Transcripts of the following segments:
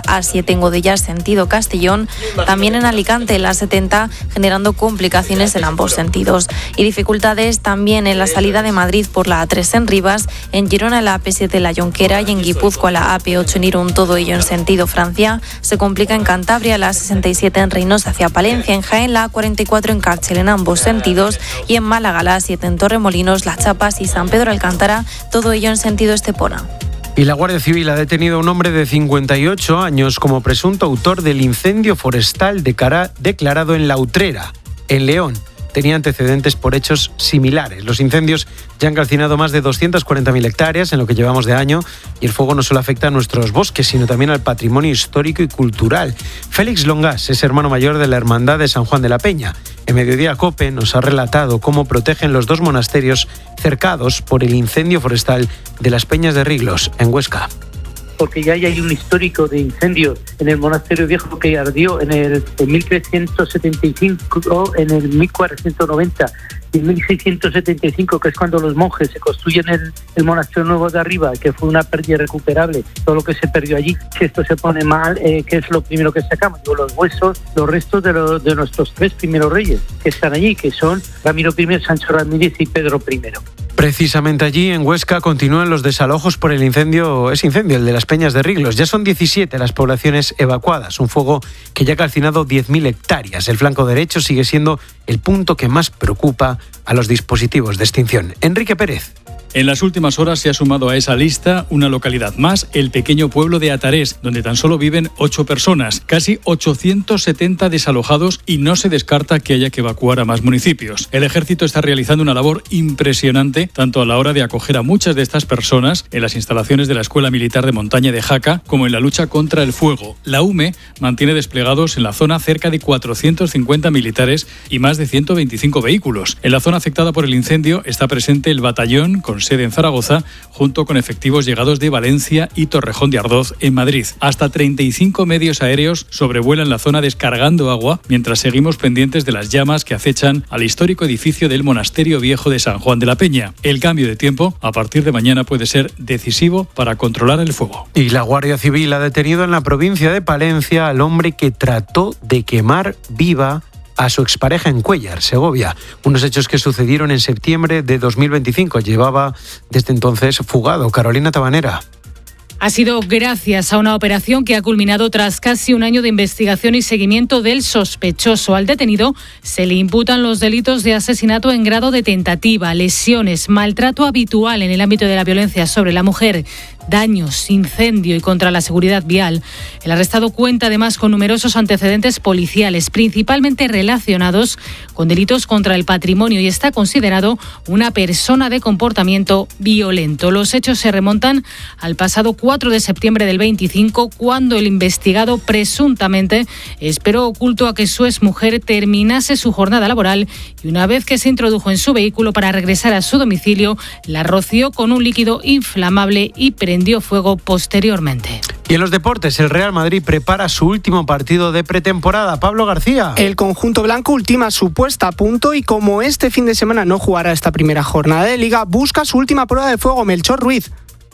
A7 en Godella, sentido Castellón. También en Alicante, la 70, generando complicaciones en ambos sentidos. Y dificultades también en la salida de Madrid por la A3 en Rivas, en Girona la AP7 La Jonquera y en Guipúzcoa la AP8 en Irún, todo ello en sentido Francia. Se complica en Cantabria la 67 en Reynosa hacia Palencia, en Jaén la A44 en Cárcel en ambos sentidos y en Málaga la A7 en Torremolinos, Las Chapas y San Pedro Alcántara, todo ello en sentido Estepona. Y la Guardia Civil ha detenido a un hombre de 58 años como presunto autor del incendio forestal declarado en La Utrera, en León. Tenía antecedentes por hechos similares. Los incendios ya han calcinado más de 240.000 hectáreas en lo que llevamos de año y el fuego no solo afecta a nuestros bosques, sino también al patrimonio histórico y cultural. Félix Longas es hermano mayor de la Hermandad de San Juan de la Peña. En Mediodía COPE nos ha relatado cómo protegen los dos monasterios cercados por el incendio forestal de las Peñas de Riglos, en Huesca. Porque ya hay un histórico de incendios en el monasterio viejo que ardió en 1375, en el 1490 y en 1675, que es cuando los monjes se construyen el monasterio nuevo de arriba, que fue una pérdida irrecuperable, todo lo que se perdió allí. Si esto se pone mal, ¿qué es lo primero que sacamos? Los huesos, los restos de nuestros 3 primeros reyes que están allí, que son Ramiro I, Sancho Ramírez y Pedro I. Precisamente allí, en Huesca, continúan los desalojos por el incendio, el de las Peñas de Riglos. Ya son 17 las poblaciones evacuadas, un fuego que ya ha calcinado 10.000 hectáreas. El flanco derecho sigue siendo el punto que más preocupa a los dispositivos de extinción. Enrique Pérez. En las últimas horas se ha sumado a esa lista una localidad más, el pequeño pueblo de Atarés, donde tan solo viven 8 personas, casi 870 desalojados y no se descarta que haya que evacuar a más municipios. El ejército está realizando una labor impresionante, tanto a la hora de acoger a muchas de estas personas en las instalaciones de la Escuela Militar de Montaña de Jaca, como en la lucha contra el fuego. La UME mantiene desplegados en la zona cerca de 450 militares y más de 125 vehículos. En la zona afectada por el incendio está presente el batallón con sede en Zaragoza, junto con efectivos llegados de Valencia y Torrejón de Ardoz en Madrid. Hasta 35 medios aéreos sobrevuelan la zona descargando agua, mientras seguimos pendientes de las llamas que acechan al histórico edificio del Monasterio Viejo de San Juan de la Peña. El cambio de tiempo a partir de mañana puede ser decisivo para controlar el fuego. Y la Guardia Civil ha detenido en la provincia de Palencia al hombre que trató de quemar viva a su expareja en Cuéllar, Segovia. Unos hechos que sucedieron en septiembre de 2025. Llevaba desde entonces fugado. Carolina Tabanera. Ha sido gracias a una operación que ha culminado tras casi un año de investigación y seguimiento del sospechoso. Al detenido se le imputan los delitos de asesinato en grado de tentativa, lesiones, maltrato habitual en el ámbito de la violencia sobre la mujer, daños, incendio y contra la seguridad vial. El arrestado cuenta además con numerosos antecedentes policiales, principalmente relacionados con delitos contra el patrimonio, y está considerado una persona de comportamiento violento. Los hechos se remontan al pasado 4 de septiembre del 25, cuando el investigado presuntamente esperó oculto a que su exmujer terminase su jornada laboral y, una vez que se introdujo en su vehículo para regresar a su domicilio, la roció con un líquido inflamable y prendió fuego posteriormente. Y en los deportes, el Real Madrid prepara su último partido de pretemporada. Pablo García. El conjunto blanco ultima su puesta a punto y, como este fin de semana no jugará esta primera jornada de Liga, busca su última prueba de fuego. Melchor Ruiz.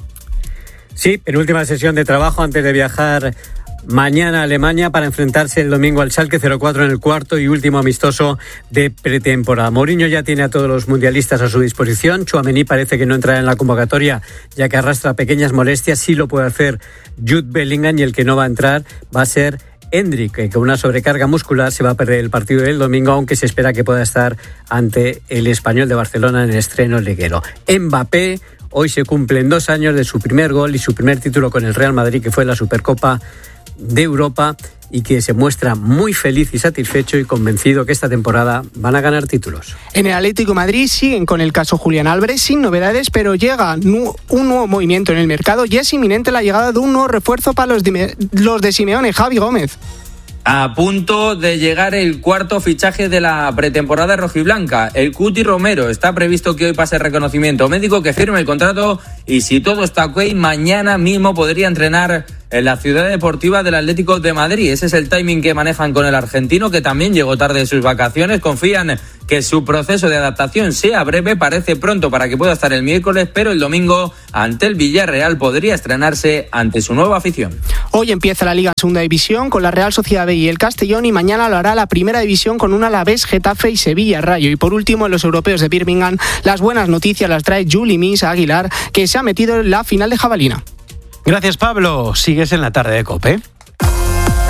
Sí, penúltima sesión de trabajo antes de viajar mañana a Alemania para enfrentarse el domingo al Schalke 04 en el cuarto y último amistoso de pretemporada. Mourinho ya tiene a todos los mundialistas a su disposición. Tchouaméni parece que no entrará en la convocatoria, ya que arrastra pequeñas molestias. Sí lo puede hacer Jude Bellingham, y el que no va a entrar va a ser Endrick, que con una sobrecarga muscular se va a perder el partido del domingo, aunque se espera que pueda estar ante el Español de Barcelona en el estreno liguero. Mbappé, hoy se cumplen 2 años de su primer gol y su primer título con el Real Madrid, que fue la Supercopa de Europa, y que se muestra muy feliz y satisfecho y convencido que esta temporada van a ganar títulos. En el Atlético de Madrid siguen con el caso Julián Álvarez sin novedades, pero llega un nuevo movimiento en el mercado y es inminente la llegada de un nuevo refuerzo para los de Simeone. Javi Gómez. A punto de llegar el cuarto fichaje de la pretemporada rojiblanca, el Cuti Romero. Está previsto que hoy pase reconocimiento médico, que firme el contrato y si todo está ok, mañana mismo podría entrenar en la ciudad deportiva del Atlético de Madrid. Ese es el timing que manejan con el argentino, que también llegó tarde de sus vacaciones. Confían que su proceso de adaptación sea breve, parece pronto para que pueda estar el miércoles, pero el domingo ante el Villarreal podría estrenarse ante su nueva afición. Hoy empieza la Liga en Segunda División con la Real Sociedad B y el Castellón, y mañana lo hará la Primera División con un Alavés, Getafe y Sevilla Rayo. Y por último, en los europeos de Birmingham, las buenas noticias las trae Juli Misa Aguilar, que se ha metido en la final de jabalina. Gracias, Pablo. Sigues en la tarde de COPE.